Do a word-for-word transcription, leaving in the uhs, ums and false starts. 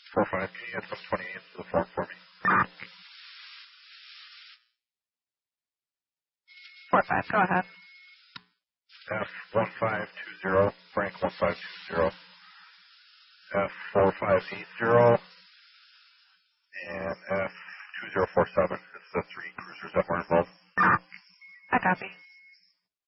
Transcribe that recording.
four five, can you add some twenty-eight to the form for me? four five, go ahead. F one five two zero, Frank one five two zero. F four five eight zero. And F two zero four seven. It's the three cruisers that were involved. I copy.